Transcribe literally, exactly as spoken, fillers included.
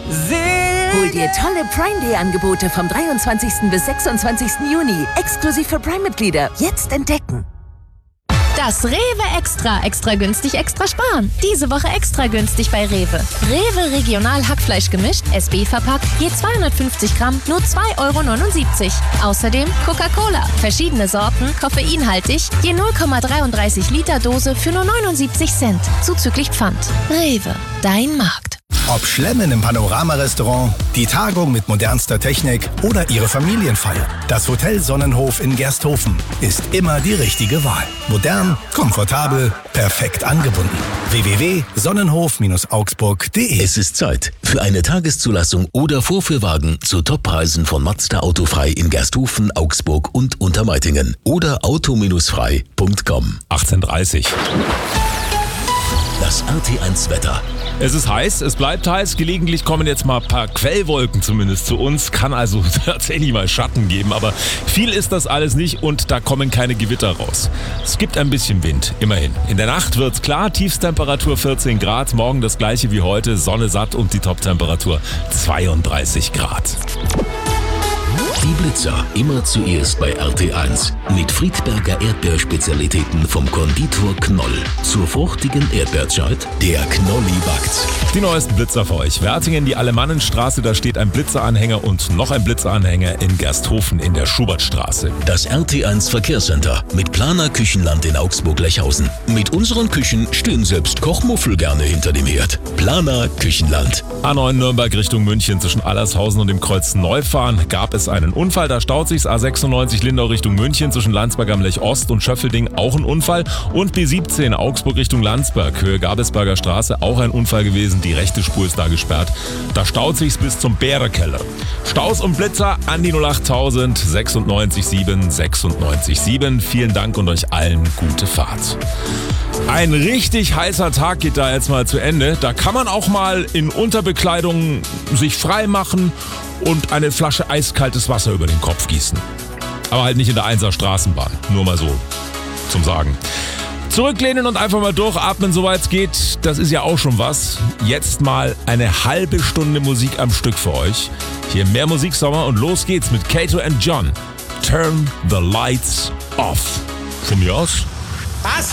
Hol dir tolle Prime-Day-Angebote vom dreiundzwanzigsten bis sechsundzwanzigsten Juni. Exklusiv für Prime-Mitglieder. Jetzt entdecken. Das Rewe Extra. Extra günstig, extra sparen. Diese Woche extra günstig bei Rewe. Rewe Regional Hackfleisch gemischt, S B verpackt, je zweihundertfünfzig Gramm, nur zwei Euro neunundsiebzig. Außerdem Coca-Cola. Verschiedene Sorten, koffeinhaltig, je null Komma dreiunddreißig Liter Dose für nur neunundsiebzig Cent. Zuzüglich Pfand. Rewe, dein Markt. Ob Schlemmen im Panorama-Restaurant, die Tagung mit modernster Technik oder Ihre Familienfeier. Das Hotel Sonnenhof in Gersthofen ist immer die richtige Wahl. Modern, komfortabel, perfekt angebunden. w w w punkt sonnenhof augsburg punkt de. Es ist Zeit für eine Tageszulassung oder Vorführwagen zu Toppreisen von Mazda Autofrei in Gersthofen, Augsburg und Untermeitingen oder auto frei punkt com. achtzehn Uhr dreißig. Das R T eins Wetter. Es ist heiß, es bleibt heiß. Gelegentlich kommen jetzt mal ein paar Quellwolken zumindest zu uns. Kann also tatsächlich mal Schatten geben, aber viel ist das alles nicht und da kommen keine Gewitter raus. Es gibt ein bisschen Wind, immerhin. In der Nacht wird's klar, Tiefstemperatur vierzehn Grad, morgen das gleiche wie heute, Sonne satt und die Toptemperatur zweiunddreißig Grad. Die Blitzer immer zuerst bei R T eins. Mit Friedberger Erdbeerspezialitäten vom Konditor Knoll. Zur fruchtigen Erdbeerzeit, der Knolli backt. Die neuesten Blitzer für euch. Wertingen, die Alemannenstraße, da steht ein Blitzeranhänger und noch ein Blitzeranhänger in Gersthofen in der Schubertstraße. Das R T eins Verkehrscenter mit Planer Küchenland in Augsburg-Lechhausen. Mit unseren Küchen stehen selbst Kochmuffel gerne hinter dem Herd. Planer Küchenland. A neun Nürnberg Richtung München zwischen Allershausen und dem Kreuz Neufahren gab es einen Unfall, da staut sich's. A sechsundneunzig Lindau Richtung München zwischen Landsberg am Lech Ost und Schöffelding auch ein Unfall. Und B siebzehn Augsburg Richtung Landsberg, Höhe Gabelsberger Straße, auch ein Unfall gewesen. Die rechte Spur ist da gesperrt. Da staut sich's bis zum Bärekeller. Staus und Blitzer an die null achttausend sechsundneunzig sieben sechsundneunzig sieben. Vielen Dank und euch allen gute Fahrt. Ein richtig heißer Tag geht da jetzt mal zu Ende. Da kann man auch mal in Unterbekleidung sich frei machen und eine Flasche eiskaltes Wasser über den Kopf gießen. Aber halt nicht in der Einser Straßenbahn. Nur mal so zum Sagen. Zurücklehnen und einfach mal durchatmen, soweit es geht. Das ist ja auch schon was. Jetzt mal eine halbe Stunde Musik am Stück für euch. Hier mehr Musiksommer und los geht's mit Kato and John. Turn the lights off. Von mir aus. Was?